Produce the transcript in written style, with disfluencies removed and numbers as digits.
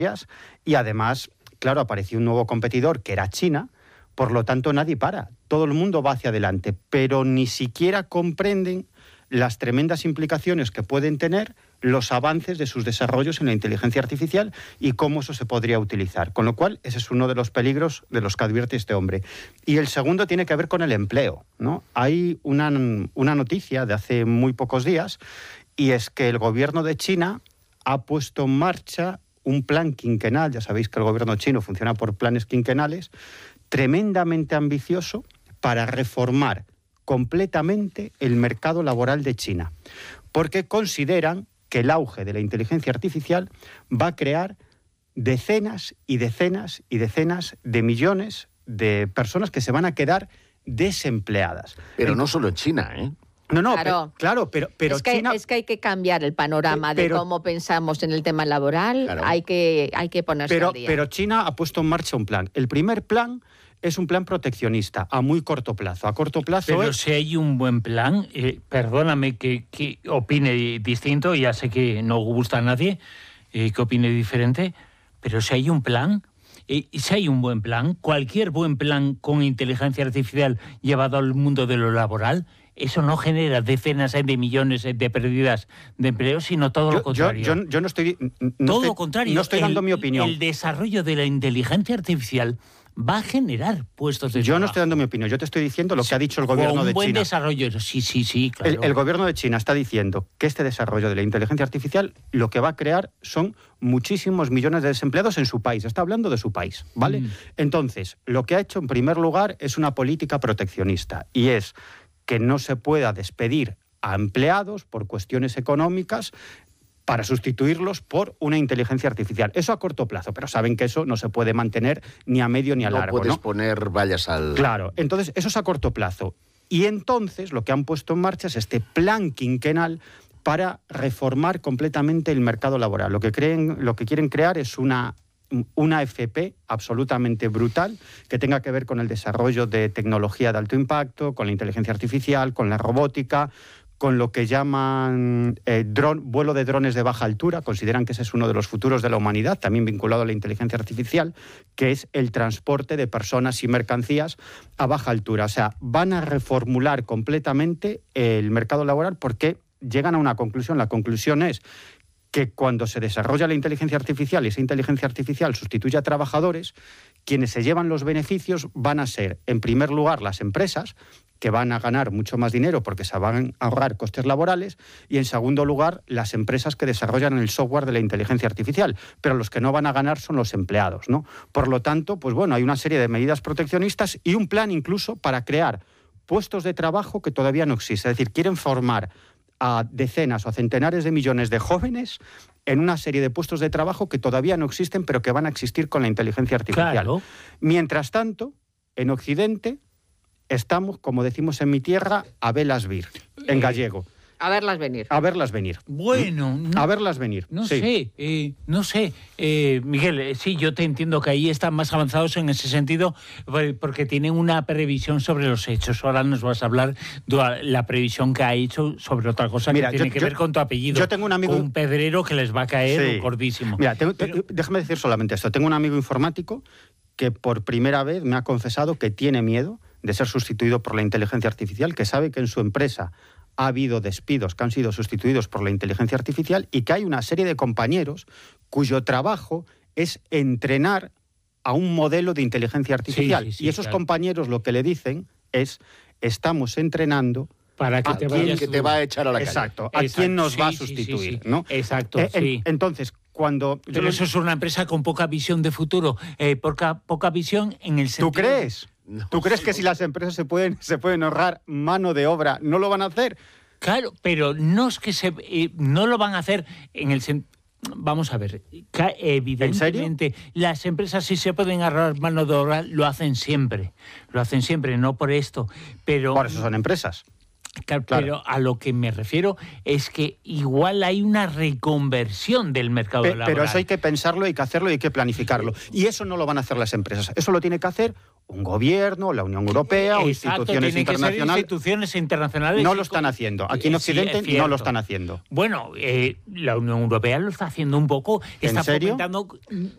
y además, claro, apareció un nuevo competidor que era China, por lo tanto nadie para, todo el mundo va hacia adelante, pero ni siquiera comprenden las tremendas implicaciones que pueden tener los avances de sus desarrollos en la inteligencia artificial y cómo eso se podría utilizar. Con lo cual, ese es uno de los peligros de los que advierte este hombre. Y el segundo tiene que ver con el empleo, ¿no? Hay una noticia de hace muy pocos días, y es que el gobierno de China ha puesto en marcha un plan quinquenal, ya sabéis que el gobierno chino funciona por planes quinquenales, tremendamente ambicioso para reformar completamente el mercado laboral de China, porque consideran que el auge de la inteligencia artificial va a crear decenas y decenas y decenas de millones de personas que se van a quedar desempleadas. Pero no solo en China, ¿eh? No, claro. pero es que, China... es que hay que cambiar el panorama de cómo pensamos en el tema laboral, claro. hay que ponerse al día. Pero China ha puesto en marcha un plan. El primer plan es un plan proteccionista a muy corto plazo. A corto plazo pero si hay un buen plan, perdóname que opine distinto, ya sé que no gusta a nadie que opine diferente, pero si hay un plan, si hay un buen plan, cualquier buen plan con inteligencia artificial llevado al mundo de lo laboral, eso no genera decenas de millones de pérdidas de empleo, sino todo lo contrario. Yo no estoy... Lo contrario. No estoy dando mi opinión. El desarrollo de la inteligencia artificial va a generar puestos de trabajo. Yo no estoy dando mi opinión, yo te estoy diciendo lo que ha dicho el gobierno de China. Un buen desarrollo, sí, claro. El gobierno de China está diciendo que este desarrollo de la inteligencia artificial lo que va a crear son muchísimos millones de desempleados en su país. Está hablando de su país, ¿vale? Entonces, lo que ha hecho en primer lugar es una política proteccionista, y es que no se pueda despedir a empleados por cuestiones económicas para sustituirlos por una inteligencia artificial. Eso a corto plazo, pero saben que eso no se puede mantener ni a medio ni a largo. No puedes poner vallas al... Claro, entonces eso es a corto plazo. Y entonces lo que han puesto en marcha es este plan quinquenal para reformar completamente el mercado laboral. Lo que quieren crear es una FP absolutamente brutal que tenga que ver con el desarrollo de tecnología de alto impacto, con la inteligencia artificial, con la robótica, con lo que llaman vuelo de drones de baja altura. Consideran que ese es uno de los futuros de la humanidad, también vinculado a la inteligencia artificial, que es el transporte de personas y mercancías a baja altura. O sea, van a reformular completamente el mercado laboral porque llegan a una conclusión. La conclusión es que cuando se desarrolla la inteligencia artificial y esa inteligencia artificial sustituye a trabajadores, quienes se llevan los beneficios van a ser, en primer lugar, las empresas, que van a ganar mucho más dinero porque se van a ahorrar costes laborales, y en segundo lugar, las empresas que desarrollan el software de la inteligencia artificial, pero los que no van a ganar son los empleados, ¿no? Por lo tanto, pues bueno, hay una serie de medidas proteccionistas y un plan incluso para crear puestos de trabajo que todavía no existen. Es decir, quieren formar a decenas o a centenares de millones de jóvenes en una serie de puestos de trabajo que todavía no existen, pero que van a existir con la inteligencia artificial. Claro. Mientras tanto, en Occidente estamos, como decimos en mi tierra, a velas vir, en gallego. A verlas venir. A verlas venir. Bueno. A verlas venir. No sí. sé. Miguel, sí, yo te entiendo que ahí están más avanzados en ese sentido porque tienen una previsión sobre los hechos. Ahora nos vas a hablar de la previsión que ha hecho sobre otra cosa. Mira, que tiene que ver con tu apellido. Yo tengo un amigo... Un pedrero que les va a caer gordísimo. Mira, déjame decir solamente esto. Tengo un amigo informático que por primera vez me ha confesado que tiene miedo de ser sustituido por la inteligencia artificial, que sabe que en su empresa ha habido despidos que han sido sustituidos por la inteligencia artificial y que hay una serie de compañeros cuyo trabajo es entrenar a un modelo de inteligencia artificial. Y esos compañeros lo que le dicen es: estamos entrenando para que te va a echar a la calle. Exacto, a quién nos va a sustituir, ¿no? Exacto, Entonces, cuando... Pero eso es una empresa con poca visión de futuro, poca visión en el sentido... ¿Tú crees? No, ¿Tú crees que si las empresas se pueden ahorrar mano de obra, no lo van a hacer? Claro, pero no es que no lo van a hacer en el sentido... Vamos a ver, evidentemente las empresas si se pueden ahorrar mano de obra lo hacen siempre, no por esto, pero... Por eso son empresas. Claro. Pero a lo que me refiero es que igual hay una reconversión del mercado laboral. Pero eso hay que pensarlo, hay que hacerlo y hay que planificarlo. Y eso no lo van a hacer las empresas. Eso lo tiene que hacer un gobierno, la Unión Europea o instituciones internacionales. Instituciones internacionales. No lo están haciendo. Aquí en Occidente no lo están haciendo. Bueno, la Unión Europea lo está haciendo un poco. ¿En serio?